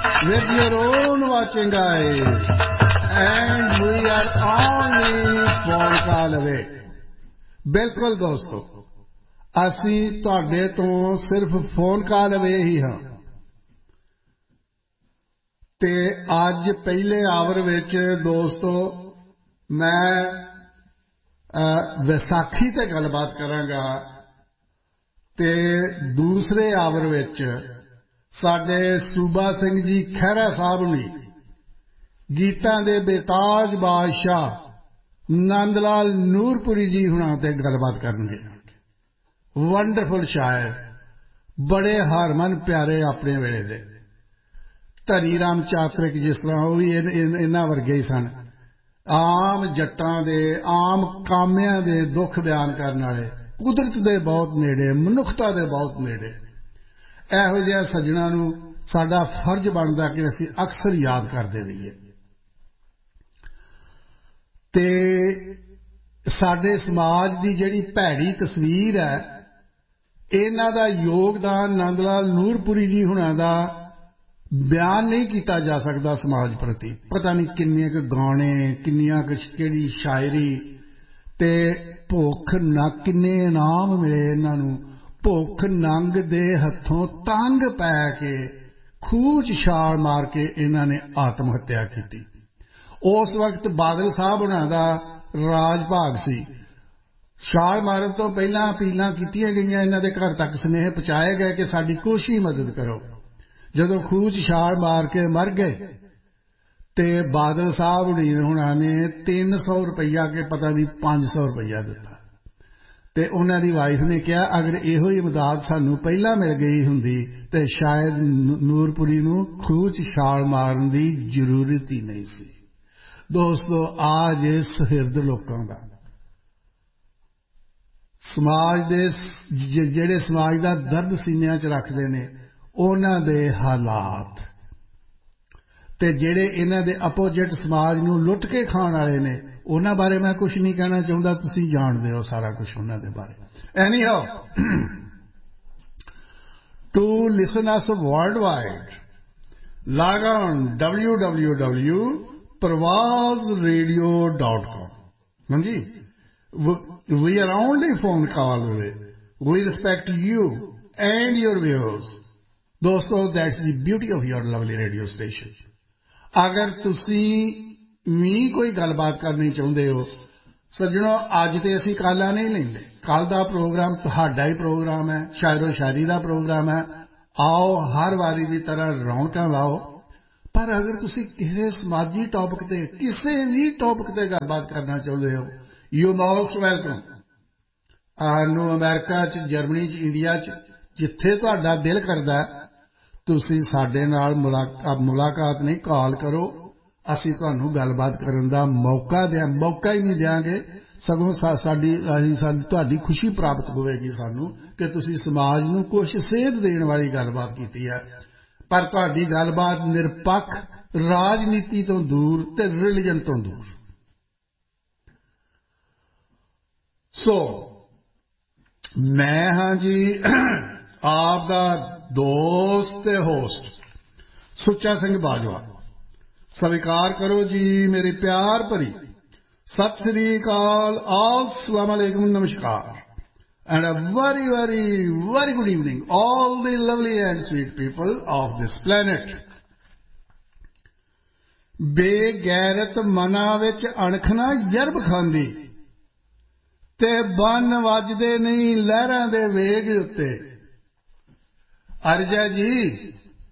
with your own watching eyes, and we are only phone call away. बिल्कुल दोस्तों, ਅਸੀਂ ਤੁਹਾਡੇ ਤੋਂ ਸਿਰਫ ਫੋਨ ਕਾਲ ਅਵੇ ਹੀ ਹਾਂ ਤੇ ਅੱਜ ਪਹਿਲੇ ਆਵਰ ਵਿੱਚ ਦੋਸਤੋ ਮੈਂ ਵਿਸਾਖੀ ਤੇ ਗੱਲਬਾਤ ਕਰਾਂਗਾ ਤੇ ਦੂਸਰੇ ਆਵਰ ਵਿੱਚ ਸਾਡੇ ਸੂਬਾ ਸਿੰਘ ਜੀ ਖਹਿਰਾ ਸਾਹਿਬ ਨੇ ਗੀਤਾਂ ਦੇ ਬੇਤਾਜ ਬਾਦਸ਼ਾਹ ਨੰਦ ਲਾਲ ਨੂਰਪੁਰੀ ਜੀ ਹੁਣਾਂ ਤੇ ਗੱਲਬਾਤ ਕਰਨਗੇ ਵੰਡਰਫੁਲ ਸ਼ਾਇਰ ਬੜੇ ਹਰਮਨ ਪਿਆਰੇ ਆਪਣੇ ਵੇਲੇ ਦੇ ਧਨੀ ਰਾਮ ਚਾਤਰਿਕ ਜਿਸ ਤਰ੍ਹਾਂ ਉਹ ਵੀ ਇਹਨਾਂ ਵਰਗੇ ਹੀ ਸਨ ਆਮ ਜੱਟਾਂ ਦੇ ਆਮ ਕਾਮਿਆਂ ਦੇ ਦੁੱਖ ਬਿਆਨ ਕਰਨ ਵਾਲੇ ਕੁਦਰਤ ਦੇ ਬਹੁਤ ਨੇੜੇ ਮਨੁੱਖਤਾ ਦੇ ਬਹੁਤ ਨੇੜੇ ਇਹੋ ਜਿਹੇ ਸੱਜਣਾਂ ਨੂੰ ਸਾਡਾ ਫਰਜ਼ ਬਣਦਾ ਕਿ ਅਸੀਂ ਅਕਸਰ ਯਾਦ ਕਰਦੇ ਰਹੀਏ ਤੇ ਸਾਡੇ ਸਮਾਜ ਦੀ ਜਿਹੜੀ ਭੈੜੀ ਤਸਵੀਰ ਹੈ ਇਹਨਾਂ ਦਾ ਯੋਗਦਾਨ ਨੰਦ ਲਾਲ ਨੂਰਪੁਰੀ ਜੀ ਹੁਣਾਂ ਦਾ ਬਿਆਨ ਨਹੀਂ ਕੀਤਾ ਜਾ ਸਕਦਾ ਸਮਾਜ ਪ੍ਰਤੀ ਪਤਾ ਨਹੀਂ ਕਿੰਨੇ ਕੁ ਗਾਣੇ ਕਿੰਨੀਆਂ ਕੁ ਕਿਹੜੀ ਸ਼ਾਇਰੀ ਤੇ ਭੁੱਖ ਨਾ ਕਿੰਨੇ ਇਨਾਮ ਮਿਲੇ ਇਹਨਾਂ ਨੂੰ ਭੁੱਖ ਨੰਗ ਦੇ ਹੱਥੋਂ ਤੰਗ ਪੈ ਕੇ ਖੂਹ 'ਚ ਛਾਲ ਮਾਰ ਕੇ ਇਹਨਾਂ ਨੇ ਆਤਮ ਹੱਤਿਆ ਕੀਤੀ ਉਸ ਵਕਤ ਬਾਦਲ ਸਾਹਿਬ ਹੁਣਾਂ ਦਾ ਰਾਜ ਭਾਗ ਸੀ ਛਾਲ ਮਾਰਨ ਤੋਂ ਪਹਿਲਾਂ ਅਪੀਲਾਂ ਕੀਤੀਆਂ ਗਈਆਂ ਇਹਨਾਂ ਦੇ ਘਰ ਤੱਕ ਸੁਨੇਹੇ ਪਹੁੰਚਾਏ ਗਏ ਕਿ ਸਾਡੀ ਕੁਛ ਹੀ ਮਦਦ ਕਰੋ ਜਦੋਂ ਖੂਹ 'ਚ ਛਾਲ ਮਾਰ ਕੇ ਮਰ ਗਏ ਤੇ ਬਾਦਲ ਸਾਹਿਬ ਹੁਣਾਂ ਨੇ 300 ਰੁਪਈਆ ਕੇ ਪਤਾ ਨਹੀਂ 500 ਰੁਪਈਆ ਦਿੱਤਾ ਤੇ ਉਹਨਾਂ ਦੀ ਵਾਈਫ ਨੇ ਕਿਹਾ ਅਗਰ ਇਹੋ ਹੀ ਇਮਦਾਦ ਸਾਨੂੰ ਪਹਿਲਾਂ ਮਿਲ ਗਈ ਹੁੰਦੀ ਤੇ ਸ਼ਾਇਦ ਨੂਰਪੁਰੀ ਨੂੰ ਖੂਹ 'ਚ ਛਾਲ ਮਾਰਨ ਦੀ ਜ਼ਰੂਰਤ ਹੀ ਨਹੀਂ ਸੀ ਦੋਸਤੋ ਆਜ ਸੁਹਿਰਦ ਲੋਕਾਂ ਦਾ ਸਮਾਜ ਦੇ ਜਿਹੜੇ ਸਮਾਜ ਦਾ ਦਰਦ ਸੀਨਿਆਂ 'ਚ ਰੱਖਦੇ ਨੇ ਉਹਨਾਂ ਦੇ ਹਾਲਾਤ ਤੇ ਜਿਹੜੇ ਇਹਨਾਂ ਦੇ ਆਪੋਜੀਟ ਸਮਾਜ ਨੂੰ ਲੁੱਟ ਕੇ ਖਾਣ ਵਾਲੇ ਨੇ ਉਹਨਾਂ ਬਾਰੇ ਮੈਂ ਕੁਝ ਨਹੀਂ ਕਹਿਣਾ ਚਾਹੁੰਦਾ ਤੁਸੀਂ ਜਾਣਦੇ ਹੋ ਸਾਰਾ ਕੁਝ ਉਹਨਾਂ ਦੇ ਬਾਰੇ ਐਨੀਹਾਉ to listen us world wide log on www.pravazradio.com ਹਾਂਜੀ we are only phone call away we respect you and your viewers ਦੋਸਤੋ that's the beauty of your lovely radio station ਅਗਰ ਤੁਸੀਂ ਵੀ ਕੋਈ ਗੱਲਬਾਤ ਕਰਨੀ ਚਾਹੁੰਦੇ ਹੋ ਸੱਜਣੋ ਅੱਜ ਤੇ ਅਸੀਂ ਕਾਲਾਂ ਨਹੀਂ ਲੈਂਦੇ ਕੱਲ ਦਾ ਪ੍ਰੋਗਰਾਮ ਤੁਹਾਡਾ ਹੀ ਪ੍ਰੋਗਰਾਮ ਹੈ ਸ਼ਾਇਰੋ ਸ਼ਾਇਰੀ ਦਾ ਪ੍ਰੋਗਰਾਮ ਹੈ ਆਓ ਹਰ ਵਾਰੀ ਦੀ ਤਰ੍ਹਾਂ ਰੌਣਕਾਂ ਲਾਓ ਪਰ ਅਗਰ ਤੁਸੀਂ ਕਿਸੇ ਸਮਾਜੀ ਟੌਪਿਕ ਤੇ ਕਿਸੇ ਵੀ ਟੌਪਿਕ ਤੇ ਗੱਲਬਾਤ ਕਰਨਾ ਚਾਹੁੰਦੇ ਹੋ ਯੂ ਮੋਸਟ ਵੈਲਕਮ ਨੂੰ ਅਮਰੀਕਾ 'ਚ ਜਰਮਨੀ 'ਚ ਇੰਡੀਆ 'ਚ ਜਿੱਥੇ ਤੁਹਾਡਾ ਦਿਲ ਕਰਦਾ ਤੁਸੀਂ ਸਾਡੇ ਨਾਲ ਮੁਲਾਕਾਤ ਨਹੀਂ ਕਾਲ ਕਰੋ ਅਸੀਂ ਤੁਹਾਨੂੰ ਗੱਲਬਾਤ ਕਰਨ ਦਾ ਮੌਕਾ ਹੀ ਨਹੀਂ ਦਿਆਂਗੇ ਸਗੋਂ ਸਾਡੀ ਤੁਹਾਡੀ ਖੁਸ਼ੀ ਪ੍ਰਾਪਤ ਹੋਵੇਗੀ ਸਾਨੂੰ ਕਿ ਤੁਸੀਂ ਸਮਾਜ ਨੂੰ ਕੁਝ ਸੇਧ ਦੇਣ ਵਾਲੀ ਗੱਲਬਾਤ ਕੀਤੀ ਹੈ ਪਰ ਤੁਹਾਡੀ ਗੱਲਬਾਤ ਨਿਰਪੱਖ ਰਾਜਨੀਤੀ ਤੋਂ ਦੂਰ ਤੇ ਰਿਲੀਜਨ ਤੋਂ ਦੂਰ ਸੋ ਮੈਂ ਹਾਂ ਜੀ ਆਪ ਦਾ ਦੋਸਤ ਤੇ ਹੋਸਟ ਸੁੱਚਾ ਸਿੰਘ ਬਾਜਵਾ ਸਵੀਕਾਰ ਕਰੋ ਜੀ ਮੇਰੀ ਪਿਆਰ ਭਰੀ ਸਤਿ ਸ੍ਰੀ ਅਕਾਲ अस्सलाम वालेकुम नमस्कार and a very very very good evening all the lovely and sweet people of this planet ਬੇਗੈਰਤ ਮਨਾਂ ਵਿੱਚ ਅਣਖ ਨਾ ਜਰਬ ਖਾਂਦੀ ਤੇ ਬੰਨ ਵੱਜਦੇ ਨਹੀਂ ਲਹਿਰਾਂ ਦੇ ਵੇਗ ਉੱਤੇ ਅਰਜਾ ਜੀ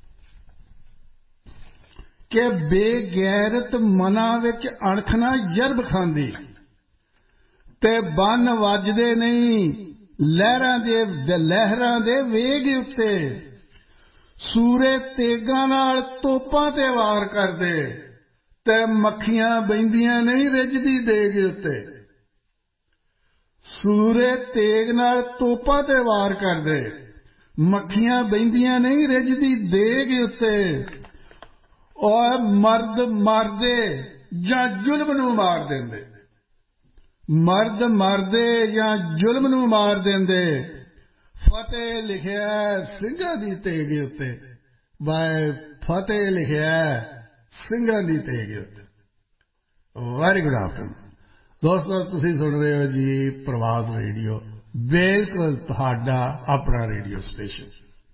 ਕਿ ਬੇਗੈਰਤ ਮਨਾਂ ਵਿੱਚ ਅਣਖ ਨਾ ਜਰਬ ਖਾਂਦੀ ਤੇ ਬੰਨ ਵੱਜਦੇ ਨਹੀਂ ਲਹਿਰਾਂ ਦੇ ਵੇਗ ਉੱਤੇ ਸੂਰੇ ਤੇਗਾਂ ਨਾਲ ਤੋਪਾਂ ਤੇ ਵਾਰ ਕਰਦੇ ਤੇ ਮੱਖੀਆਂ ਬਹਿੰਦੀਆਂ ਨਹੀਂ ਰਿੱਝਦੀ ਦੇਗ ਉੱਤੇ ਸੂਰੇ ਤੇਗ ਨਾਲ ਤੋਪਾਂ ਤੇ ਵਾਰ ਕਰਦੇ ਮੱਖੀਆਂ ਬਹਿੰਦੀਆਂ ਨਹੀਂ ਰਿੱਝਦੀ ਦੇਗ ਉੱਤੇ ਔਰ ਮਰਦ ਮਰਦੇ ਜਾਂ ਜ਼ੁਲਮ ਨੂੰ ਮਾਰ ਦਿੰਦੇ ਮਰਦ ਮਰਦੇ ਜਾਂ ਜ਼ੁਲਮ ਨੂੰ ਮਾਰ ਦਿੰਦੇ ਫਤਿਹ ਲਿਖਿਆ ਸਿੰਘਾਂ ਦੀ ਤੇਗ ਉੱਤੇ ਬਾਏ ਫਤਿਹ ਲਿਖਿਆ ਸਿੰਘਾਂ ਦੀ ਤੇਗ ਉੱਤੇ। ਵੈਰੀ ਗੁੱਡ ਆਫਟਰਨੂਨ ਦੋਸਤੋ, ਤੁਸੀਂ ਸੁਣ ਰਹੇ ਹੋ ਜੀ ਪ੍ਰਵਾਸ ਰੇਡੀਓ, ਬਿਲਕੁਲ ਤੁਹਾਡਾ ਆਪਣਾ ਰੇਡੀਓ ਸਟੇਸ਼ਨ।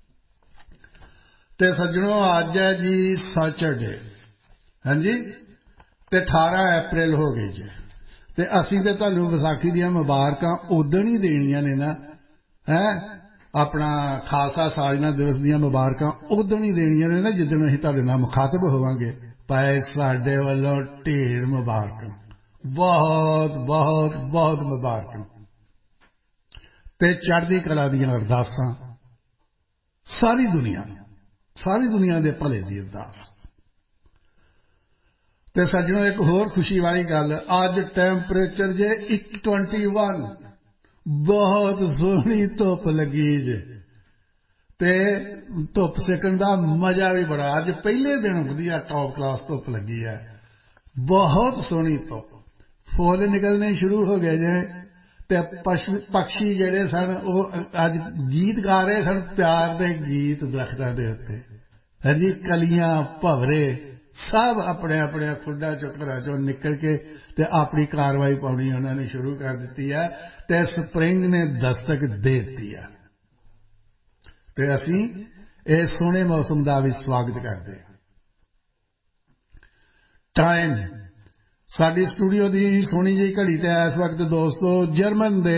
ਤੇ ਸੱਜਣੋ, ਅੱਜ ਹੈ ਜੀ ਸੈਚਰਡੇ, ਹਾਂਜੀ, ਤੇ 18 ਅਪ੍ਰੈਲ ਹੋ ਗਈ ਜੀ। ਤੇ ਅਸੀਂ ਤੇ ਤੁਹਾਨੂੰ ਵਿਸਾਖੀ ਦੀਆਂ ਮੁਬਾਰਕਾਂ ਉਦਣ ਹੀ ਦੇਣੀਆਂ ਨੇ ਨਾ, ਆਪਣਾ ਖਾਲਸਾ ਸਾਜਨਾ ਦਿਵਸ ਦੀਆਂ ਮੁਬਾਰਕਾਂ ਉਦਣ ਹੀ ਦੇਣੀਆਂ ਨੇ ਨਾ ਜਿੱਦਣ ਅਸੀਂ ਤੁਹਾਡੇ ਨਾਲ ਮੁਖਾਤਬ ਹੋਵਾਂਗੇ। ਭਾਈ ਸਾਡੇ ਵੱਲੋਂ ਢੇਰ ਮੁਬਾਰਕਾਂ, ਬਹੁਤ ਬਹੁਤ ਬਹੁਤ ਮੁਬਾਰਕਾਂ ਤੇ ਚੜ੍ਹਦੀ ਕਲਾ ਦੀਆਂ ਅਰਦਾਸਾਂ ਸਾਰੀ ਦੁਨੀਆ ਦੇ ਭਲੇ ਦੀ ਅਰਦਾਸ। ਤੇ ਸੱਜਣੋ, ਇੱਕ ਹੋਰ ਖੁਸ਼ੀ ਵਾਲੀ ਗੱਲ, ਅੱਜ ਟੈਂਪਰੇਚਰ ਜੇ 21, ਬਹੁਤ ਸੋਹਣੀ ਧੁੱਪ ਲੱਗੀ ਜੇ ਤੇ ਧੁੱਪ ਸੇਕਣ ਦਾ ਮਜ਼ਾ ਵੀ ਬੜਾ। ਅੱਜ ਪਹਿਲੇ ਦਿਨ ਵਧੀਆ ਟੌਪ ਕਲਾਸ ਧੁੱਪ ਲੱਗੀ ਹੈ, ਬਹੁਤ ਸੋਹਣੀ ਧੁੱਪ। ਫੁੱਲ ਨਿਕਲਣੇ ਸ਼ੁਰੂ ਹੋ ਗਏ ਜੇ ਤੇ ਪਕਸ਼ੀ ਜਿਹੜੇ ਸਨ ਉਹ ਅੱਜ ਗੀਤ ਗਾ ਰਹੇ ਸਨ, ਪਿਆਰ ਦੇ ਗੀਤ ਦਰਖਤਾਂ ਦੇ ਉੱਤੇ। ਹਾਂਜੀ, ਕਲੀਆਂ ਭਵਰੇ ਸਭ ਆਪਣੇ ਆਪਣੇ ਖੁੱਡਾਂ ਚੋਂ ਘਰਾਂ ਚੋਂ ਨਿਕਲ ਕੇ ਤੇ ਆਪਣੀ ਕਾਰਵਾਈ ਪਾਉਣੀ ਉਹਨਾਂ ਨੇ ਸ਼ੁਰੂ ਕਰ ਦਿੱਤੀ ਹੈ ਤੇ ਸਪਰਿੰਗ ਨੇ ਦਸਤਕ ਦੇ ਦਿੱਤੀ ਹੈ। ਤੇ ਅਸੀਂ ਇਸ ਸੋਹਣੇ ਮੌਸਮ ਦਾ ਵੀ ਸਵਾਗਤ ਕਰਦੇ ਹਾਂ। ਟਾਈਮ ਸਾਡੀ ਸਟੂਡੀਓ ਦੀ ਸੋਹਣੀ ਜਿਹੀ ਘੜੀ ਤੇ ਇਸ ਵਕਤ ਦੋਸਤੋ ਜਰਮਨ ਦੇ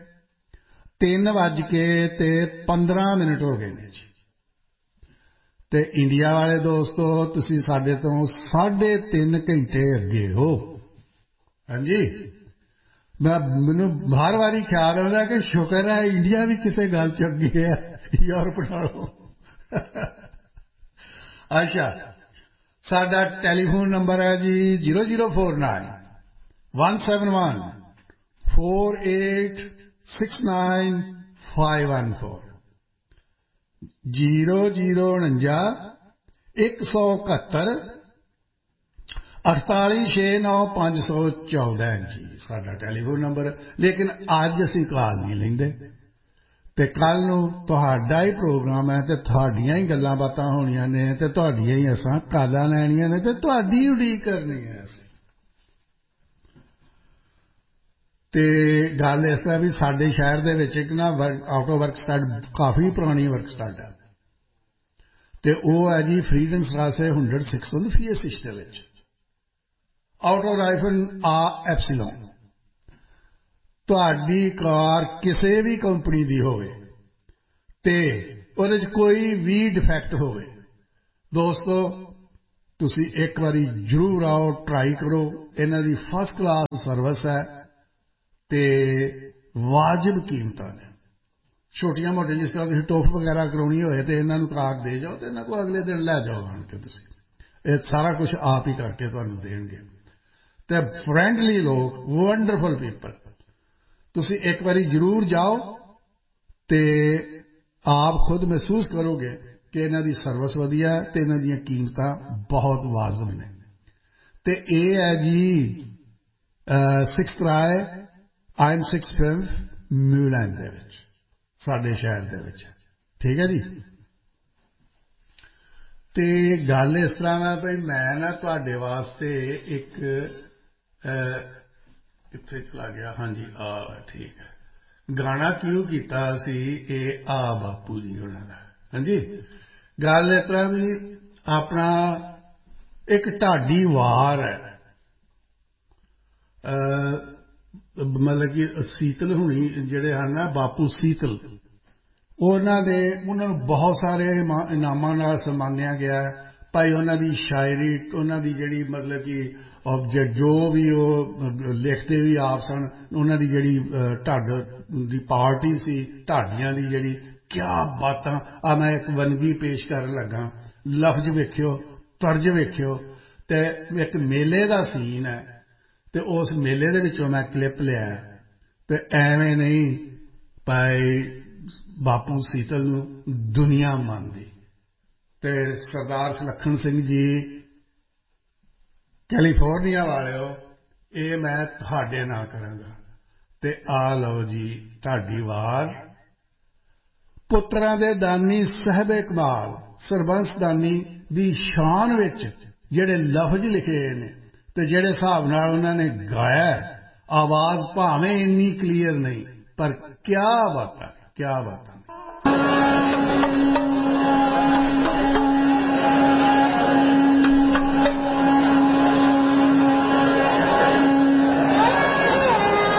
3:15 ਹੋ ਗਏ ਨੇ ਜੀ। ਤੇ ਇੰਡੀਆ ਵਾਲੇ ਦੋਸਤੋ, ਤੁਸੀਂ ਸਾਡੇ ਤੋਂ 3.5 ਘੰਟੇ ਅੱਗੇ ਹੋ। ਹਾਂਜੀ, ਮੈਨੂੰ ਹਰ ਵਾਰੀ ਖਿਆਲ ਆਉਂਦਾ ਕਿ ਸ਼ੁਕਰ ਹੈ ਇੰਡੀਆ ਵੀ ਕਿਸੇ ਗੱਲ ਚ ਅੱਗੇ ਹੈ ਯੂਰਪ ਨਾਲੋਂ। ਅੱਛਾ, ਸਾਡਾ ਟੈਲੀਫੋਨ ਨੰਬਰ ਹੈ ਜੀ 00491714869514 0049 ਜੀ ਸਾਡਾ ਟੈਲੀਫੋਨ ਨੰਬਰ। ਲੇਕਿਨ ਅੱਜ ਅਸੀਂ ਕਾਲ ਨਹੀਂ ਲੈਂਦੇ ਤੇ ਕੱਲ ਨੂੰ ਤੁਹਾਡਾ ਹੀ ਪ੍ਰੋਗਰਾਮ ਹੈ ਤੇ ਤੁਹਾਡੀਆਂ ਹੀ ਗੱਲਾਂ ਬਾਤਾਂ ਹੋਣੀਆਂ ਨੇ ਤੇ ਤੁਹਾਡੀਆਂ ਹੀ ਅਸਾਂ ਕਾਲਾਂ ਲੈਣੀਆਂ ਨੇ ਤੇ ਤੁਹਾਡੀ ਉਡੀਕ ਕਰਨੀ ਹੈ ਅਸੀਂ। ਤੇ ਗੱਲ ਇਸ ਤਰ੍ਹਾਂ ਵੀ ਸਾਡੇ ਸ਼ਹਿਰ ਦੇ ਵਿੱਚ ਇੱਕ ਨਾ ਆਟੋ ਵਰਕ ਸਟੱਡ, ਕਾਫੀ ਪੁਰਾਣੀ ਵਰਕ ਸਟੱਡ ਹੈ ਤੇ ਉਹ ਹੈ ਜੀ ਫਰੀਡਨ ਸਟਰਾਸੇ 106 ਦੇ ਵਿੱਚ। ਆਟੋ ਰਾਈਫਲ ਆ ਐਪਸੀਲੋਨ। ਤੁਹਾਡੀ ਕਾਰ ਕਿਸੇ ਵੀ ਕੰਪਨੀ ਦੀ ਹੋਵੇ ਤੇ ਉਹਦੇ 'ਚ ਕੋਈ ਵੀ ਡਿਫੈਕਟ ਹੋਵੇ ਦੋਸਤੋ, ਤੁਸੀਂ ਇੱਕ ਵਾਰੀ ਜ਼ਰੂਰ ਆਓ, ਟਰਾਈ ਕਰੋ। ਇਹਨਾਂ ਦੀ ਫਸਟ ਕਲਾਸ ਸਰਵਿਸ ਹੈ ਤੇ ਵਾਜਿਬ ਕੀਮਤਾਂ ਨੇ। ਛੋਟੀਆਂ ਮੋਟੀਆਂ ਜਿਸ ਤਰ੍ਹਾਂ ਤੁਸੀਂ ਟੋਪ ਵਗੈਰਾ ਕਰਾਉਣੀ ਹੋਏ ਤੇ ਇਹਨਾਂ ਨੂੰ ਕਾਰ ਦੇ ਜਾਓ ਤੇ ਇਹਨਾਂ ਕੋਲ ਅਗਲੇ ਦਿਨ ਲੈ ਜਾਓ ਆਣ ਕੇ। ਤੁਸੀਂ ਇਹ ਸਾਰਾ ਕੁਝ ਆਪ ਹੀ ਕਰਕੇ ਤੁਹਾਨੂੰ ਦੇਣਗੇ ਤੇ ਫਰੈਂਡਲੀ ਲੋਕ, ਵੰਡਰਫੁਲ ਪੀਪਲ। ਤੁਸੀਂ ਇੱਕ ਵਾਰੀ ਜ਼ਰੂਰ ਜਾਓ ਤੇ ਆਪ ਖੁਦ ਮਹਿਸੂਸ ਕਰੋਗੇ ਕਿ ਇਹਨਾਂ ਦੀ ਸਰਵਿਸ ਵਧੀਆ ਹੈ ਤੇ ਇਹਨਾਂ ਦੀਆਂ ਕੀਮਤਾਂ ਬਹੁਤ ਵਾਜਬ ਨੇ। ਤੇ ਇਹ ਹੈ ਜੀ 6 ਮਿਊਲੈਂਡ ਦੇ ਵਿੱਚ, ਸਾਡੇ ਸ਼ਹਿਰ ਦੇ ਵਿੱਚ। ਠੀਕ ਹੈ ਜੀ। ਤੇ ਗੱਲ ਇਸ ਤਰ੍ਹਾਂ ਹੈ ਭਈ ਮੈਂ ਨਾ ਤੁਹਾਡੇ ਵਾਸਤੇ ਇੱਕ ਕਿੱਥੇ ਚਲਾ ਗਿਆ, ਹਾਂਜੀ ਆ ਠੀਕ ਹੈ, ਗਾਣਾ ਕਿਉਂ ਕੀਤਾ ਸੀ ਇਹ ਆ ਬਾਪੂ ਜੀ ਉਹਨਾਂ ਦਾ। ਹਾਂਜੀ, ਗੱਲ ਇਸ ਤਰ੍ਹਾਂ ਵੀ ਆਪਣਾ ਇੱਕ ਢਾਡੀ ਵਾਰ ਹੈ, ਮਤਲਬ ਕਿ ਸੀਤਲ ਹੁਣੀ ਜਿਹੜੇ ਹਨ ਨਾ, ਬਾਪੂ ਸੀਤਲ, ਉਹਨਾਂ ਨੂੰ ਬਹੁਤ ਸਾਰੇ ਇਨਾਮਾਂ ਨਾਲ ਸਨਮਾਨਿਆ ਗਿਆ। ਭਾਈ ਉਹਨਾਂ ਦੀ ਸ਼ਾਇਰੀ, ਉਹਨਾਂ ਦੀ ਜਿਹੜੀ ਮਤਲਬ ਕਿ ਆਬਜੈਕਟ ਜੋ ਵੀ ਉਹ ਲਿਖਦੇ ਵੀ ਆਪ ਸਨ, ਉਹਨਾਂ ਦੀ ਜਿਹੜੀ ਢੱਡ ਦੀ ਪਾਰਟੀ ਸੀ, ਢਾਡੀਆਂ ਦੀ ਜਿਹੜੀ, ਕਿਆ ਬਾਤਾਂ। ਆ ਮੈਂ ਇੱਕ ਵੰਨਗੀ ਪੇਸ਼ ਕਰਨ ਲੱਗਾ, ਲਫ਼ਜ਼ ਵੇਖਿਓ, ਤਰਜ ਵੇਖਿਓ। ਤੇ ਇੱਕ ਮੇਲੇ ਦਾ ਸੀਨ ਹੈ ਤੇ ਉਸ ਮੇਲੇ ਦੇ ਵਿੱਚੋਂ ਮੈਂ ਕਲਿੱਪ ਲਿਆ ਤੇ ਐਵੇਂ ਨਹੀਂ ਭਾਈ ਬਾਪੂ ਸੀਤਲ ਨੂੰ ਦੁਨੀਆ ਮੰਨਦੀ। ਤੇ ਸਰਦਾਰ ਸੁਲੱਖਣ ਸਿੰਘ ਜੀ ਕੈਲੀਫੋਰਨੀਆ ਵਾਲਿਓ, ਇਹ ਮੈਂ ਤੁਹਾਡੇ ਨਾਂ ਕਰਾਂਗਾ। ਤੇ ਆ ਲਓ ਜੀ ਤੁਹਾਡੀ ਵਾਰ। ਪੁੱਤਰਾਂ ਦੇ ਦਾਨੀ ਸਾਹਿਬੇ ਕਮਾਲ, ਸਰਬੰਸ ਦਾਨੀ ਦੀ ਸ਼ਾਨ ਵਿੱਚ ਜਿਹੜੇ ਲਫ਼ਜ਼ ਲਿਖੇ ਨੇ ਤੇ ਜਿਹੜੇ ਹਿਸਾਬ ਨਾਲ ਉਹਨਾਂ ਨੇ ਗਾਇਆ ਆਵਾਜ਼ ਭਾਵੇਂ ਇੰਨੀ ਕਲੀਅਰ ਨਹੀਂ ਪਰ ਕਿਆ ਬਾਤਾਂ